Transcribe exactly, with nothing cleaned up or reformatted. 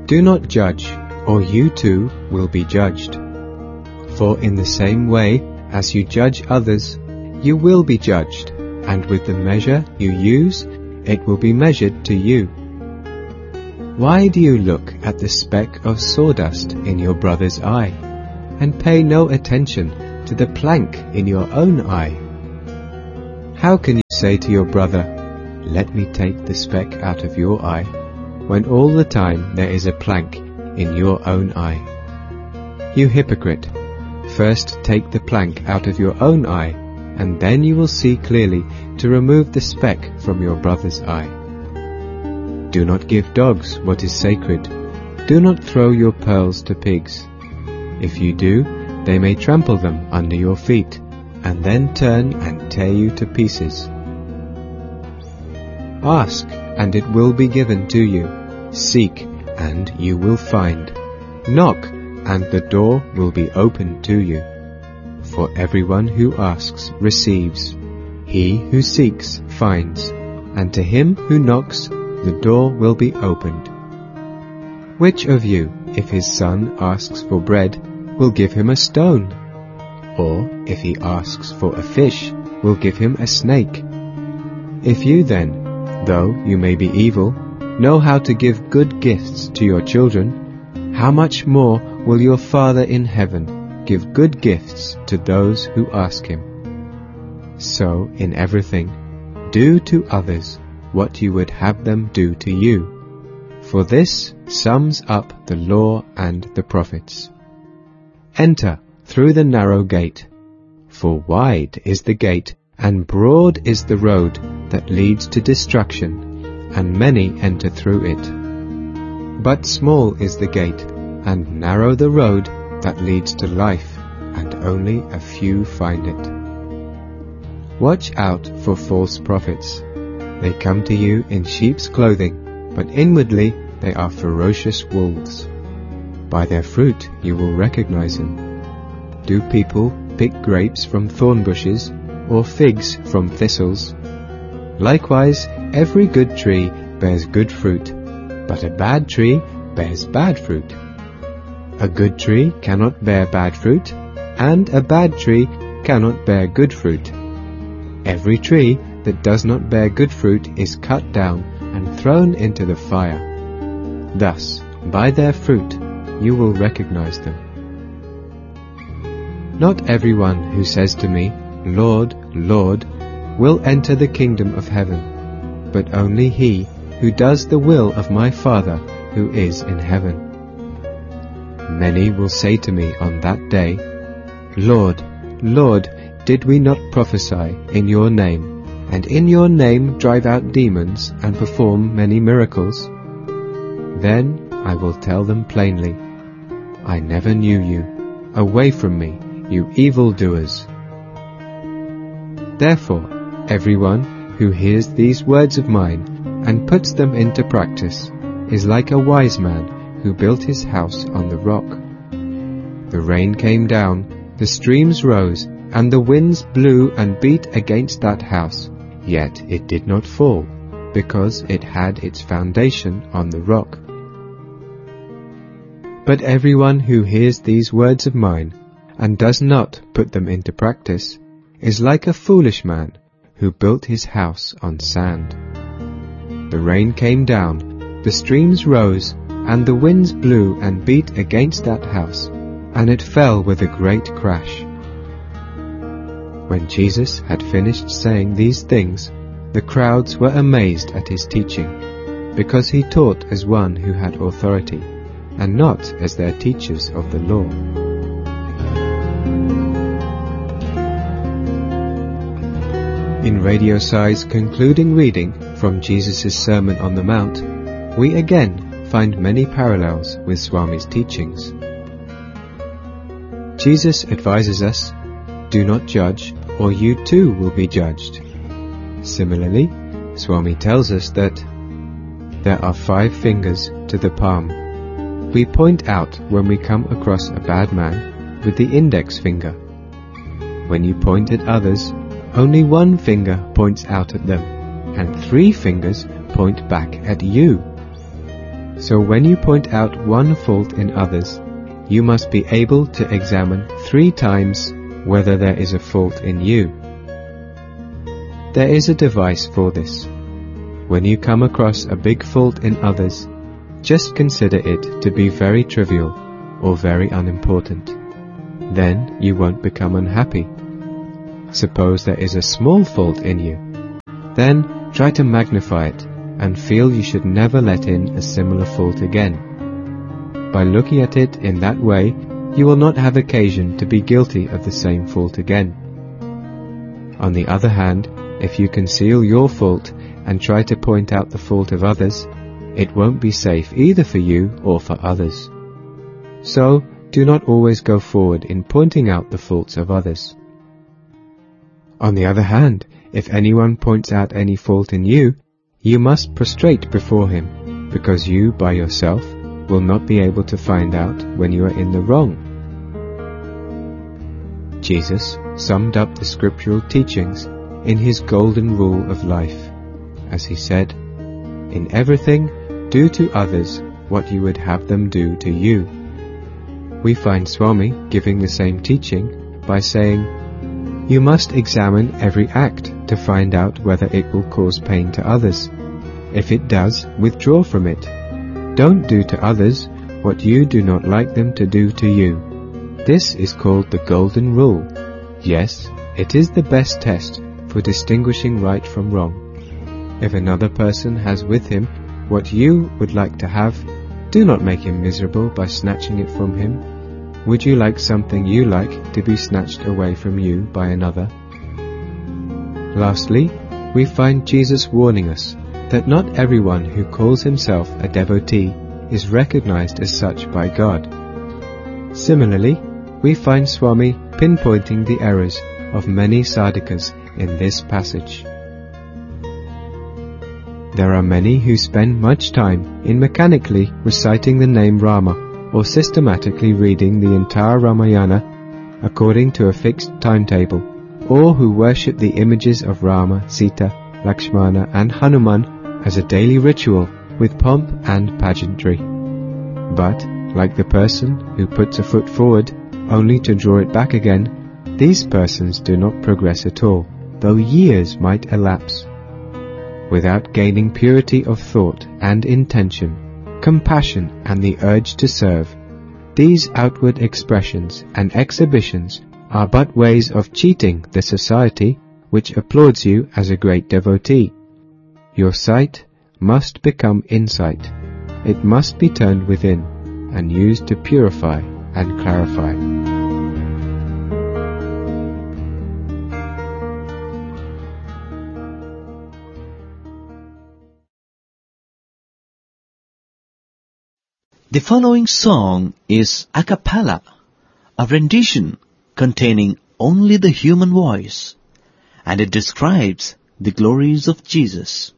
Do not judge, or you too will be judged. For in the same way as you judge others, you will be judged, and with the measure you use, it will be measured to you. Why do you look at the speck of sawdust in your brother's eye, and pay no attention to the plank in your own eye? How can you say to your brother, "Let me take the speck out of your eye," when all the time there is a plank in your own eye? You hypocrite, first take the plank out of your own eye, and then you will see clearly to remove the speck from your brother's eye. Do not give dogs what is sacred. Do not throw your pearls to pigs. If you do, they may trample them under your feet, and then turn and tear you to pieces. Ask, and it will be given to you. Seek, and you will find. Knock, and the door will be opened to you. For everyone who asks receives. He who seeks finds, and to him who knocks the door will be opened. Which of you, if his son asks for bread, will give him a stone? Or, if he asks for a fish, will give him a snake? If you then, though you may be evil, know how to give good gifts to your children, how much more will your Father in heaven give good gifts to those who ask him? So, in everything, do to others what you would have them do to you, for this sums up the law and the prophets. Enter through the narrow gate, for wide is the gate, and broad is the road that leads to destruction, and many enter through it. But small is the gate, and narrow the road that leads to life, and only a few find it. Watch out for false prophets. They come to you in sheep's clothing, but inwardly they are ferocious wolves. By their fruit you will recognize them. Do people pick grapes from thorn bushes, or figs from thistles? Likewise, every good tree bears good fruit, but a bad tree bears bad fruit. A good tree cannot bear bad fruit, and a bad tree cannot bear good fruit. Every tree that does not bear good fruit is cut down and thrown into the fire. Thus, by their fruit, you will recognize them. Not everyone who says to me, "Lord, Lord," will enter the kingdom of heaven, but only he who does the will of my Father who is in heaven. Many will say to me on that day, "Lord, Lord, did we not prophesy in your name, and in your name drive out demons and perform many miracles?" Then I will tell them plainly, "I never knew you. Away from me, you evildoers." Therefore, everyone who hears these words of mine and puts them into practice is like a wise man who built his house on the rock. The rain came down, the streams rose, and the winds blew and beat against that house, yet it did not fall, because it had its foundation on the rock. But everyone who hears these words of mine and does not put them into practice is like a foolish man who built his house on sand. The rain came down, the streams rose, and the winds blew and beat against that house, and it fell with a great crash. When Jesus had finished saying these things, the crowds were amazed at his teaching, because he taught as one who had authority, and not as their teachers of the law. In Radio Si's concluding reading from Jesus' Sermon on the Mount, we again find many parallels with Swami's teachings. Jesus advises us, "Do not judge, or you too will be judged." Similarly, Swami tells us that there are five fingers to the palm. We point out when we come across a bad man with the index finger. When you point at others, only one finger points out at them, and three fingers point back at you. So when you point out one fault in others, you must be able to examine three times whether there is a fault in you. There is a device for this. When you come across a big fault in others, just consider it to be very trivial or very unimportant. Then you won't become unhappy. Suppose there is a small fault in you. Then try to magnify it and feel you should never let in a similar fault again. By looking at it in that way, you will not have occasion to be guilty of the same fault again. On the other hand, if you conceal your fault and try to point out the fault of others, it won't be safe either for you or for others. So, do not always go forward in pointing out the faults of others. On the other hand, if anyone points out any fault in you, you must prostrate before him, because you, by yourself, will not be able to find out when you are in the wrong. Jesus summed up the scriptural teachings in his golden rule of life, as he said, "In everything, do to others what you would have them do to you." We find Swami giving the same teaching by saying, "You must examine every act to find out whether it will cause pain to others. If it does, withdraw from it. Don't do to others what you do not like them to do to you." This is called the golden rule. Yes, it is the best test for distinguishing right from wrong. If another person has with him what you would like to have, do not make him miserable by snatching it from him. Would you like something you like to be snatched away from you by another? Lastly, we find Jesus warning us that not everyone who calls himself a devotee is recognized as such by God. Similarly, we find Swami pinpointing the errors of many sadhakas in this passage. There are many who spend much time in mechanically reciting the name Rama or systematically reading the entire Ramayana according to a fixed timetable, or who worship the images of Rama, Sita, Lakshmana and Hanuman as a daily ritual with pomp and pageantry. But, like the person who puts a foot forward only to draw it back again, these persons do not progress at all, though years might elapse. Without gaining purity of thought and intention, compassion and the urge to serve, these outward expressions and exhibitions are but ways of cheating the society which applauds you as a great devotee. Your sight must become insight. It must be turned within and used to purify and clarify. The following song is a cappella, a rendition containing only the human voice, and it describes the glories of Jesus.